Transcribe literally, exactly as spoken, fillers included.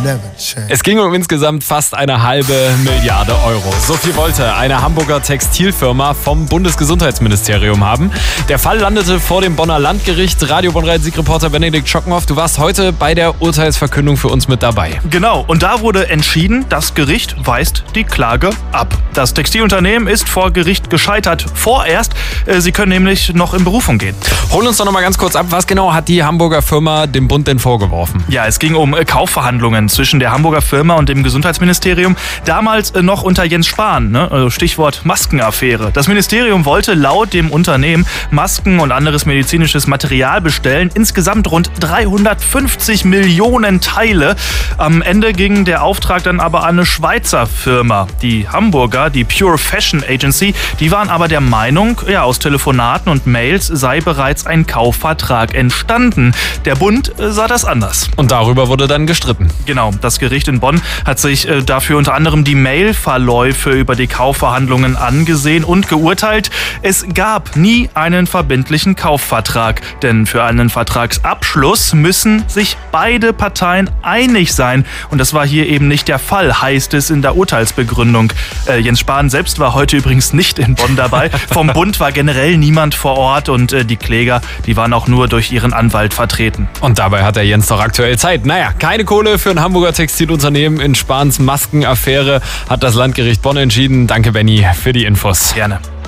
Es ging um insgesamt fast eine halbe Milliarde Euro. So viel wollte eine Hamburger Textilfirma vom Bundesgesundheitsministerium haben. Der Fall landete vor dem Bonner Landgericht. Radio Bonn-Rhein-Sieg-Reporter Benedikt Schockenhoff, du warst heute bei der Urteilsverkündung für uns mit dabei. Genau, und da wurde entschieden, das Gericht weist die Klage ab. Das Textilunternehmen ist vor Gericht gescheitert. Vorerst, äh, sie können nämlich noch in Berufung gehen. Hol uns doch noch mal ganz kurz ab, was genau hat die Hamburger Firma dem Bund denn vorgeworfen? Ja, es ging um äh, Kaufverhandlungen zwischen der Hamburger Firma und dem Gesundheitsministerium. Damals äh, noch unter Jens Spahn, ne? Also Stichwort Maskenaffäre. Das Ministerium wollte laut dem Unternehmen Masken und anderes medizinisches Material bestellen. Insgesamt rund dreihundertfünfzig Millionen Teile. Am Ende ging der Auftrag dann aber an eine Schweizer Firma. Die Hamburger, die Pure Fashion Agency, die waren aber der Meinung, ja, aus Telefonaten und Mails sei bereits ein Kaufvertrag entstanden. Der Bund äh, sah das anders. Und darüber wurde dann gestritten. Genau, das Gericht in Bonn hat sich äh, dafür unter anderem die Mailverläufe über die Kaufverhandlungen angesehen und geurteilt, es gab nie einen verbindlichen Kaufvertrag. Denn für einen Vertragsabschluss müssen sich beide Parteien einig sein. Und das war hier eben nicht der Fall, heißt es in der Urteilsbegründung. Äh, Jens Spahn selbst war heute übrigens nicht in Bonn dabei. Vom Bund war generell niemand vor Ort und äh, die Kläger, die waren auch nur durch ihren Anwalt vertreten. Und dabei hat der Jens doch aktuell Zeit. Naja, keine Kohle für ein Hamburger Textilunternehmen in Spahns Maskenaffäre hat das Landgericht Bonn entschieden. Danke, Benni, für die Infos. Gerne.